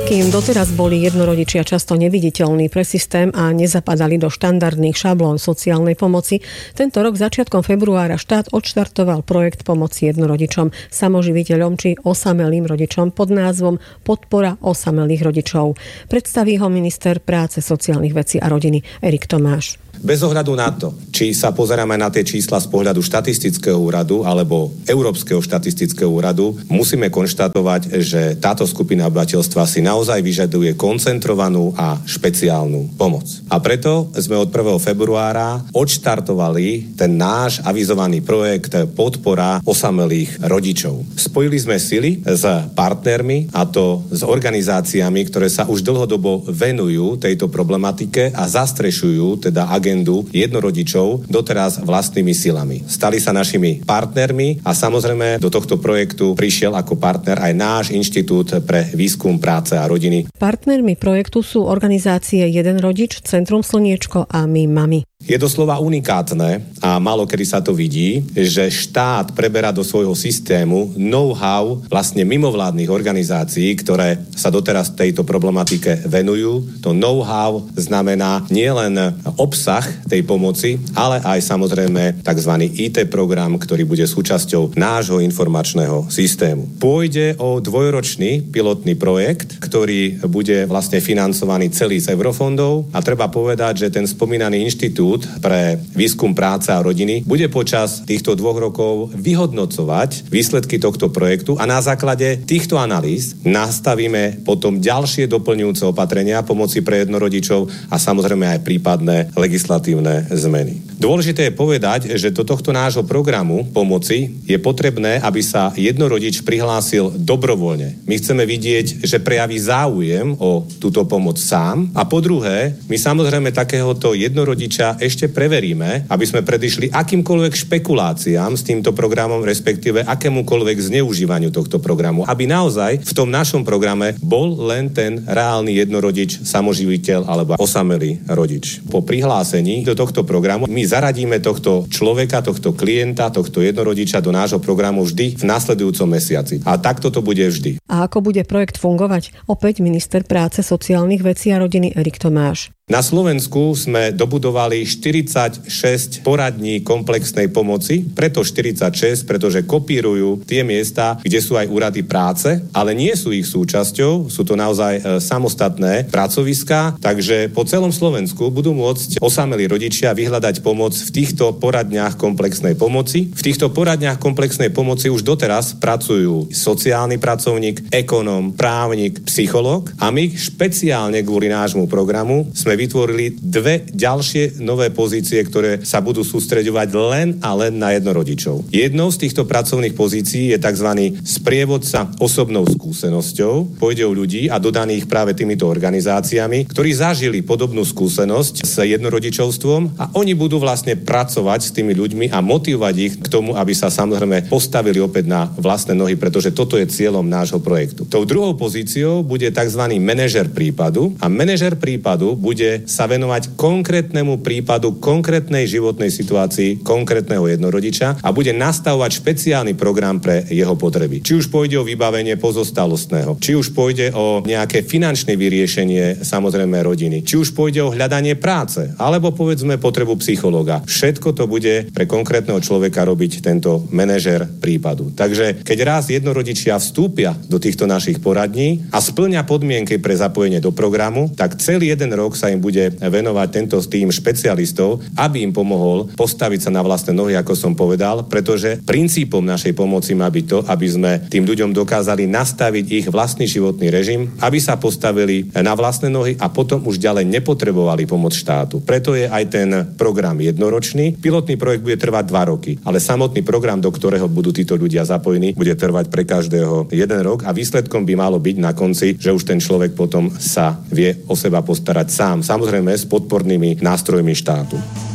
Kým doteraz boli jednorodičia často neviditeľní pre systém a nezapadali do štandardných šablón sociálnej pomoci, tento rok začiatkom februára štát odštartoval projekt pomoci jednorodičom, samoživiteľom či osamelým rodičom pod názvom Podpora osamelých rodičov. Predstaví ho minister práce, sociálnych vecí a rodiny Erik Tomáš. Bez ohľadu na to, či sa pozeráme na tie čísla z pohľadu štatistického úradu alebo Európskeho štatistického úradu, musíme konštatovať, že táto skupina obyvateľstva si naozaj vyžaduje koncentrovanú a špeciálnu pomoc. A preto sme od 1. februára odštartovali ten náš avizovaný projekt Podpora osamelých rodičov. Spojili sme sily s partnermi, a to s organizáciami, ktoré sa už dlhodobo venujú tejto problematike a zastrešujú teda agendu jednorodičov doteraz vlastnými silami. Stali sa našimi partnermi a samozrejme do tohto projektu prišiel ako partner aj náš Inštitút pre výskum práce a rodiny. Partnermi projektu sú organizácie Jeden rodič, Centrum Slniečko a My mami. Je doslova unikátne a málo kedy sa to vidí, že štát preberá do svojho systému know-how vlastne mimovládnych organizácií, ktoré sa doteraz tejto problematike venujú. To know-how znamená nielen obsah tej pomoci, ale aj samozrejme tzv. IT program, ktorý bude súčasťou nášho informačného systému. Pôjde o dvojročný pilotný projekt, ktorý bude vlastne financovaný celý z eurofondov a treba povedať, že ten spomínaný inštitút pre výskum práce a rodiny bude počas týchto 2 rokov vyhodnocovať výsledky tohto projektu a na základe týchto analýz nastavíme potom ďalšie doplňujúce opatrenia pomoci pre jednorodičov a samozrejme aj prípadné legislatívne zmeny. Dôležité je povedať, že do tohto nášho programu pomoci je potrebné, aby sa jednorodič prihlásil dobrovoľne. My chceme vidieť, že prejaví záujem o túto pomoc sám a po druhé, my samozrejme takéhoto jednorodiča ešte preveríme, aby sme predišli akýmkoľvek špekuláciám s týmto programom, respektíve akémukoľvek zneužívaniu tohto programu, aby naozaj v tom našom programe bol len ten reálny jednorodič, samoživiteľ alebo osamelý rodič. Po prihlásení do tohto programu my zaradíme tohto človeka, tohto klienta, tohto jednorodiča do nášho programu vždy v nasledujúcom mesiaci. A takto to bude vždy. A ako bude projekt fungovať? Opäť minister práce, sociálnych vecí a rodiny Erik Tomáš. Na Slovensku sme dobudovali 46 poradní komplexnej pomoci, preto 46, pretože kopírujú tie miesta, kde sú aj úrady práce, ale nie sú ich súčasťou, sú to naozaj samostatné pracoviská, takže po celom Slovensku budú môcť osamelí rodičia vyhľadať pomoc v týchto poradniach komplexnej pomoci. V týchto poradniach komplexnej pomoci už doteraz pracujú sociálny pracovník, ekonóm, právnik, psychológ a my špeciálne kvôli nášmu programu sme vytvorili 2 ďalšie nové pozície, ktoré sa budú sústreďovať len a len na jednorodičov. Jednou z týchto pracovných pozícií je tzv. Sprievodca osobnou skúsenosťou. Pôjde o ľudí a dodaných práve týmito organizáciami, ktorí zažili podobnú skúsenosť s jednorodičovstvom a oni budú vlastne pracovať s tými ľuďmi a motivovať ich k tomu, aby sa samozrejme postavili opäť na vlastné nohy, pretože toto je cieľom nášho projektu. Tou druhou pozíciou bude tzv. Manažer prípadu a manažer prípadu bude sa venovať konkrétnemu prípadu, konkrétnej životnej situácii konkrétneho jednorodiča a bude nastavovať špeciálny program pre jeho potreby. Či už pôjde o vybavenie pozostalostného, či už pôjde o nejaké finančné vyriešenie samozrejme rodiny, či už pôjde o hľadanie práce, alebo povedzme potrebu psychológa. Všetko to bude pre konkrétneho človeka robiť tento manažer prípadu. Takže keď raz jednorodičia vstúpia do týchto našich poradní a splňa podmienky pre zapojenie do programu, tak celý jeden rok sa im bude venovať tento tým špecialistov, aby im pomohol postaviť sa na vlastné nohy, ako som povedal, pretože princípom našej pomoci má byť to, aby sme tým ľuďom dokázali nastaviť ich vlastný životný režim, aby sa postavili na vlastné nohy a potom už ďalej nepotrebovali pomoc štátu. Preto je aj ten program jednoročný. Pilotný projekt bude trvať 2 roky, ale samotný program, do ktorého budú títo ľudia zapojení, bude trvať pre každého 1 rok a výsledkom by malo byť na konci, že už ten človek potom sa vie o seba postarať sám. Samozrejme s podpornými nástrojmi štátu.